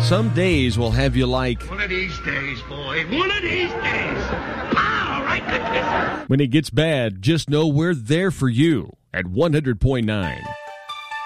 Some days will have you like, one of these days, boy. One of these days. Pow! Right in the kisser. When it gets bad, just know we're there for you at 100.9.